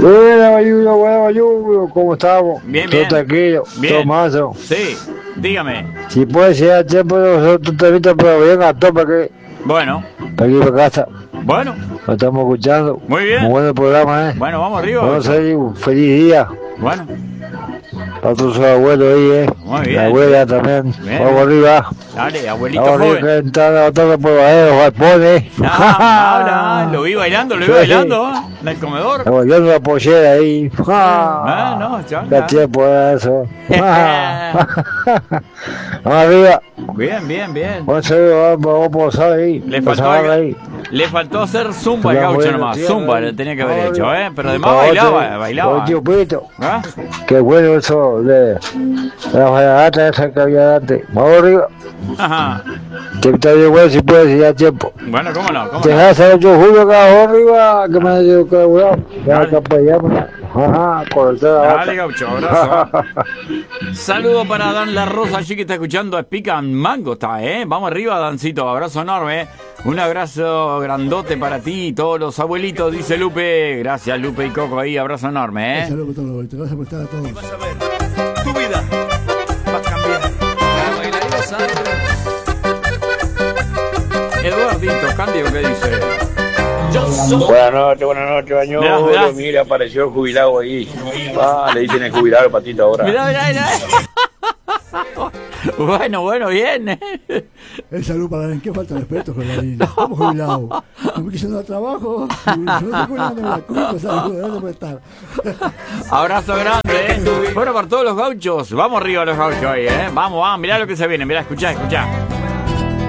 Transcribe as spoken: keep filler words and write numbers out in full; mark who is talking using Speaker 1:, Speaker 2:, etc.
Speaker 1: Buena, Bayuno, buena, Bayuno, ¿cómo estamos?
Speaker 2: Bien,
Speaker 1: todo
Speaker 2: bien.
Speaker 1: tranquilo,
Speaker 2: Bien.
Speaker 1: todo mazo.
Speaker 2: Sí, dígame.
Speaker 1: Si puede ser a tiempo de nosotros también, pero bien a tope que
Speaker 2: Bueno,
Speaker 1: para aquí para casa.
Speaker 2: bueno,
Speaker 1: Lo estamos escuchando.
Speaker 2: Muy bien.
Speaker 1: Muy bueno el programa, ¿eh?
Speaker 2: bueno, vamos arriba.
Speaker 1: Vamos a hacer un feliz día
Speaker 2: Bueno,
Speaker 1: para todos sus abuelos ahí, ¿eh?
Speaker 2: Muy bien.
Speaker 1: La abuela también.
Speaker 2: Bien.
Speaker 1: Vamos arriba.
Speaker 2: dale, abuelito
Speaker 1: Vamos arriba,
Speaker 2: joven.
Speaker 1: cantando todo por los galpones.
Speaker 2: Ah, ahora, lo vi bailando, lo vi
Speaker 1: Sí.
Speaker 2: bailando, ¿eh? En el comedor.
Speaker 1: Bailando la pollera ahí.
Speaker 2: Ah, no, ya,
Speaker 1: Qué
Speaker 2: ya.
Speaker 1: tiempo era eso. Vamos arriba.
Speaker 2: Bien, bien, bien.
Speaker 1: Vamos a ver, vamos, vamos a posar ahí.
Speaker 2: Le
Speaker 1: Pasar
Speaker 2: faltó,
Speaker 1: ahí.
Speaker 2: le faltó hacer zumba al
Speaker 1: La
Speaker 2: gaucho
Speaker 1: buena
Speaker 2: nomás.
Speaker 1: tierra
Speaker 2: Zumba
Speaker 1: ahí.
Speaker 2: le tenía que haber
Speaker 1: Ay,
Speaker 2: hecho, ¿eh? Pero además
Speaker 1: por favor,
Speaker 2: bailaba,
Speaker 1: sí.
Speaker 2: bailaba.
Speaker 1: Oye, tío Pito,
Speaker 2: ¿Ah?
Speaker 1: qué bueno eso de, de la jaragata esa que había antes. Vamos arriba.
Speaker 2: Ajá.
Speaker 1: Que está bien bueno si puedes ir a tiempo.
Speaker 2: Bueno, cómo no, cómo no.
Speaker 1: Deja hacer yo Julio acá arriba, que me ha dicho que bueno. Ya
Speaker 2: Dale.
Speaker 1: acá para allá, pues. Ajá, cortar la
Speaker 2: Dale,
Speaker 1: vaca.
Speaker 2: gaucho, abrazo. Saludo para Dan La Rosa, allí que está escuchando a Pican Mango, está, ¿eh? Vamos arriba, Dancito, abrazo enorme. Un abrazo grandote para ti y todos los abuelitos, dice Lupe. Gracias, Lupe y Coco, ahí, abrazo enorme, ¿eh?
Speaker 3: Saludos para todos, gracias por estar a todos.
Speaker 4: Vas a ver, tu vida va a cambiar. La bailarina Sandra.
Speaker 2: Eduardito, Cándido, ¿qué dice?
Speaker 4: Yo soy.
Speaker 5: Buenas noches, buenas noches,
Speaker 2: Mirá, mirá.
Speaker 5: Bañuelo. Mira, apareció el jubilado ahí. Ah, le dicen el jubilado el patito ahora.
Speaker 2: Mirá, mirá, mirá. Bueno, bueno, bien.
Speaker 3: El saludo para la ¿qué falta de respeto con la niña? ¿Cómo jubilado? ¿No me quisieron dar trabajo? Si no te jubilan de la culpa, saludos, gracias por estar.
Speaker 2: Abrazo grande, ¿eh? Bueno, para todos los gauchos. Vamos arriba los gauchos hoy, ¿eh? Vamos, vamos, mirá lo que se viene. Mirá, escuchá, escuchá.